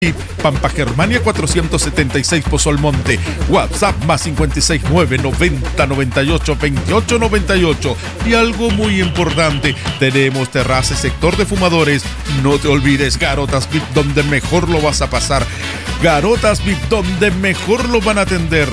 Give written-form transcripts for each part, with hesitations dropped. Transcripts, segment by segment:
Pampa Germania 476 Pozo Almonte. WhatsApp más 569 90 98 28 98. Y algo muy importante, tenemos terraza y sector de fumadores. No te olvides, Garotas VIP, donde mejor lo vas a pasar. Garotas VIP, donde mejor lo van a atender.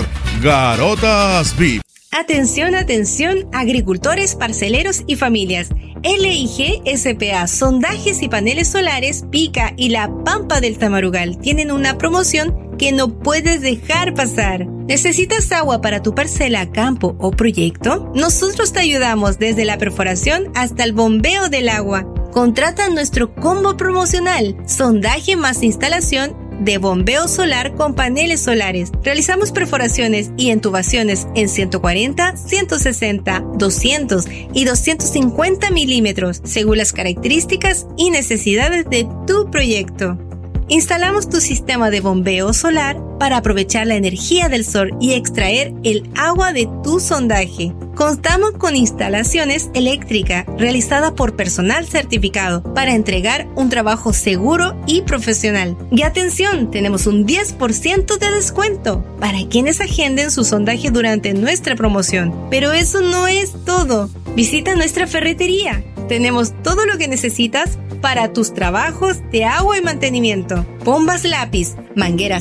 Garotas VIP. Atención, atención, agricultores, parceleros y familias. LIG SPA, sondajes y paneles solares, Pica y La Pampa del Tamarugal tienen una promoción que no puedes dejar pasar. ¿Necesitas agua para tu parcela, campo o proyecto? Nosotros te ayudamos desde la perforación hasta el bombeo del agua. Contrata nuestro combo promocional, sondaje más instalación de bombeo solar con paneles solares. Realizamos perforaciones y intubaciones en 140, 160, 200 y 250 milímetros, según las características y necesidades de tu proyecto. Instalamos tu sistema de bombeo solar para aprovechar la energía del sol y extraer el agua de tu sondaje. Contamos con instalaciones eléctricas realizadas por personal certificado para entregar un trabajo seguro y profesional. Y atención, tenemos un 10% de descuento para quienes agenden su sondaje durante nuestra promoción. Pero eso no es todo. Visita nuestra ferretería. Tenemos todo lo que necesitas para tus trabajos de agua y mantenimiento. Bombas lápiz, mangueras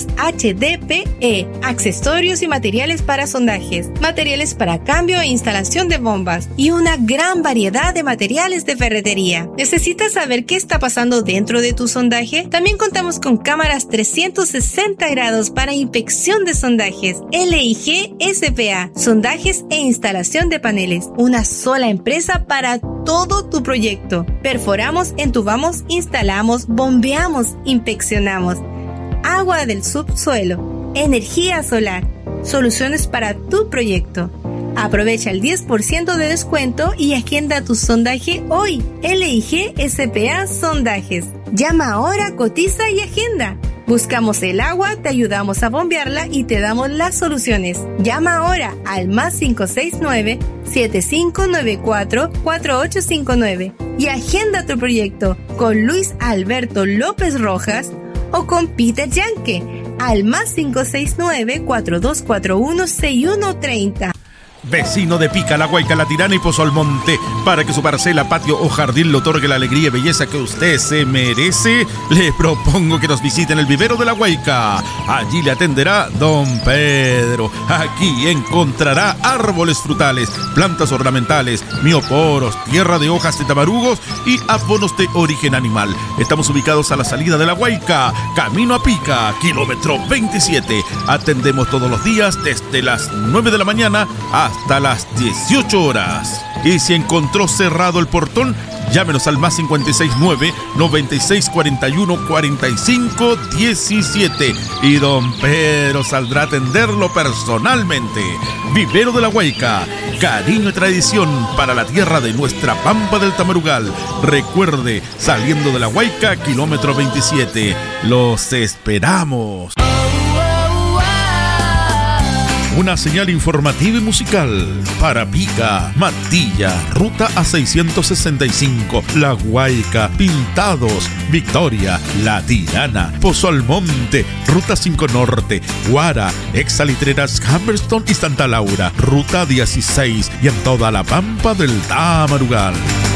HDPE, accesorios y materiales para sondajes, materiales para cambio e instalación de bombas y una gran variedad de materiales de ferretería. ¿Necesitas saber qué está pasando dentro de tu sondaje? También contamos con cámaras 360 grados para inspección de sondajes. LIG SPA, sondajes e instalación de paneles. Una sola empresa para todo tu proyecto. Perforamos, entubamos, instalamos, bombeamos, inspeccionamos. Agua del subsuelo, energía solar, soluciones para tu proyecto. Aprovecha el 10% de descuento y agenda tu sondaje hoy. LIG SPA Sondajes. Llama ahora, cotiza y agenda. Buscamos el agua, te ayudamos a bombearla y te damos las soluciones. Llama ahora al más 569-7594-4859 y agenda tu proyecto con Luis Alberto López Rojas o con Peter Yanke al más 569-4241-6130. Vecino de Pica, La Guayca, La Tirana y Pozo Almonte, para que su parcela, patio o jardín le otorgue la alegría y belleza que usted se merece, le propongo que nos visite en el vivero de La Guayca. Allí le atenderá Don Pedro. Aquí encontrará árboles frutales, plantas ornamentales, mioporos, tierra de hojas de tamarugos y abonos de origen animal. Estamos ubicados a la salida de La Guayca, camino a Pica, kilómetro 27. Atendemos todos los días desde las 9 de la mañana hasta las 18 horas. Y si encontró cerrado el portón, llámenos al más 569-9641-4517 y don Pedro saldrá a atenderlo personalmente. Vivero de La Guayca, cariño y tradición para la tierra de nuestra Pampa del Tamarugal. Recuerde, saliendo de La Guayca, kilómetro 27. Los esperamos. Una señal informativa y musical para Pica, Matilla, Ruta A665, La Guayca, Pintados, Victoria, La Tirana, Pozo Almonte, Ruta 5 Norte, Guara, Exalitreras, Humberstone y Santa Laura, Ruta 16 y en toda la Pampa del Tamarugal.